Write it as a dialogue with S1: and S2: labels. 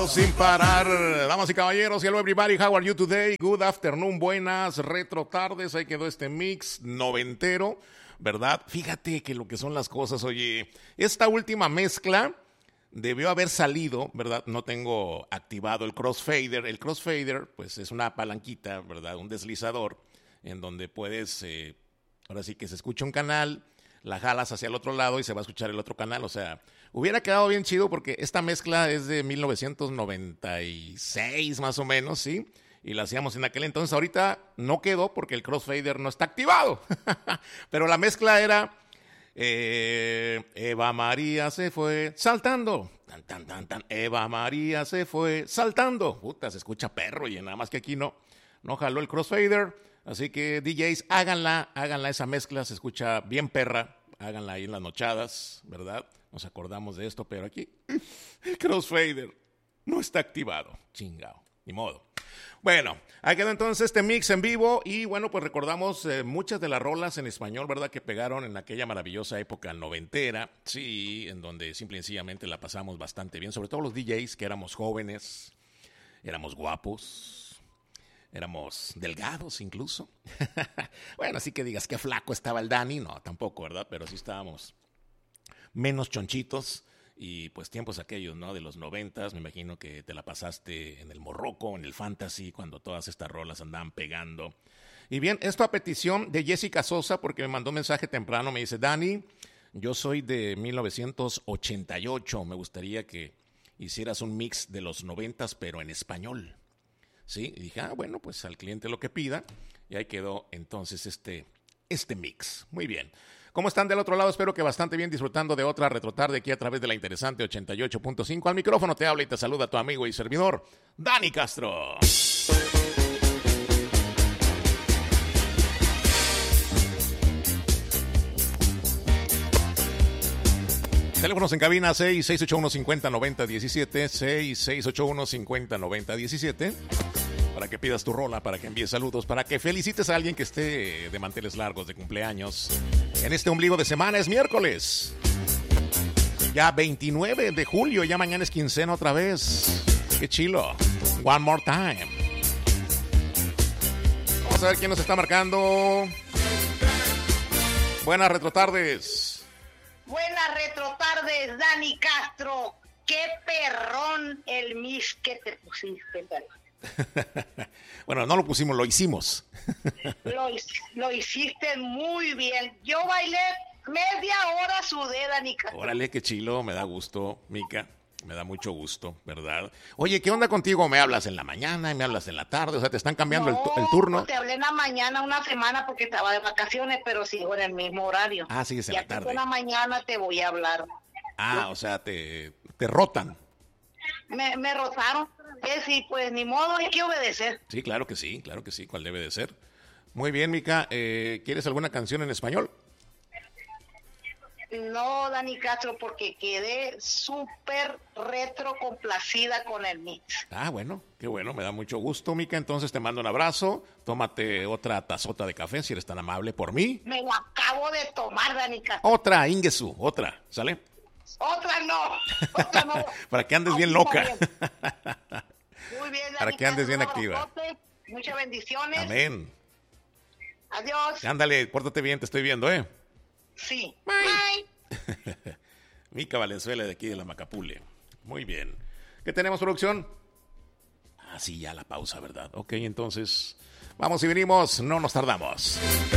S1: No sin parar. Damas y caballeros, hello everybody, how are you today? Good afternoon, buenas retro tardes. Ahí quedó este mix noventero, ¿verdad? Fíjate que lo que son las cosas, oye, esta última mezcla debió haber salido, ¿verdad? No tengo activado el crossfader. El crossfader, pues es una palanquita, ¿verdad? Un deslizador en donde puedes, ahora sí que se escucha un canal, la jalas hacia el otro lado y se va a escuchar el otro canal. O sea, hubiera quedado bien chido porque esta mezcla es de 1996 más o menos, ¿sí? Y la hacíamos en aquel entonces. Ahorita no quedó porque el crossfader no está activado. Pero la mezcla era Eva María se fue saltando. Tan, tan, tan, tan. Eva María se fue saltando. Puta, se escucha perro y nada más que aquí no jaló el crossfader. Así que DJs, háganla esa mezcla, se escucha bien perra, háganla ahí en las nochadas, ¿verdad? Nos acordamos de esto, pero aquí el crossfader no está activado, chingao, ni modo. Bueno, ahí quedó entonces este mix en vivo y bueno, pues recordamos muchas de las rolas en español, ¿verdad? Que pegaron en aquella maravillosa época noventera, sí, en donde simple y sencillamente la pasamos bastante bien, sobre todo los DJs que éramos jóvenes, éramos guapos. Éramos delgados incluso. Bueno, así que digas qué flaco estaba el Dani. No, tampoco, ¿verdad? Pero sí estábamos menos chonchitos. Y pues tiempos aquellos, ¿no? De los 90s. Me imagino que te la pasaste en el Morroco, en el Fantasy, cuando todas estas rolas andaban pegando. Y bien, esto a petición de Jessica Sosa, porque me mandó un mensaje temprano. Me dice, Dani, yo soy de 1988. Me gustaría que hicieras un mix de los 90s, pero en español. Sí, y dije, bueno, pues al cliente lo que pida. Y ahí quedó entonces este mix. Muy bien. ¿Cómo están del otro lado? Espero que bastante bien, disfrutando de otra retrotarde aquí a través de la interesante 88.5. Al micrófono te habla y te saluda tu amigo y servidor, Dani Castro. Teléfonos en cabina 6681-5090-17, 6681-5090-17, para que pidas tu rola, para que envíes saludos, para que felicites a alguien que esté de manteles largos, de cumpleaños. En este ombligo de semana es miércoles, ya 29 de julio, ya mañana es quincena otra vez. Qué chilo. One more time. Vamos a ver quién nos está marcando. Buenas retrotardes.
S2: Buenas retrotardes, Dani Castro. Qué perrón el mix que te pusiste, perro.
S1: Bueno, no lo pusimos, lo hicimos.
S2: Lo hiciste muy bien. Yo bailé media hora, sudé, Dani Castro.
S1: Órale, qué chilo, me da gusto, Mica. Me da mucho gusto, ¿verdad? Oye, ¿qué onda contigo? ¿Me hablas en la mañana y me hablas en la tarde? O sea, ¿te están cambiando el turno?
S2: Te hablé en la mañana una semana porque estaba de vacaciones, pero sigo en el mismo horario.
S1: Ah, sigues en la tarde.
S2: En la mañana te voy a hablar.
S1: Ah, o sea, te rotan.
S2: Me rotaron. Sí, pues ni modo, hay que obedecer.
S1: Sí, claro que sí, ¿cuál debe de ser? Muy bien, Mica, ¿quieres alguna canción en español?
S2: No, Dani Castro, porque quedé súper retro complacida con el mix.
S1: Ah, bueno, qué bueno, me da mucho gusto, Mica. Entonces te mando un abrazo. Tómate otra tazota de café, si eres tan amable, por mí.
S2: Me lo acabo de tomar, Dani Castro.
S1: Otra, Ingesu, otra, ¿sale?
S2: Otra no.
S1: Para que andes bien loca.
S2: Muy bien, Dani
S1: Para que andes bien activa.
S2: Muchas bendiciones.
S1: Amén.
S2: Adiós.
S1: Ándale, pórtate bien, te estoy viendo, ¿eh?
S2: Sí.
S1: Bye. Mica Valenzuela de aquí de la Macapule. Muy bien. ¿Qué tenemos, producción? Ah, sí, ya la pausa, ¿verdad? Ok, entonces, vamos y venimos, no nos tardamos.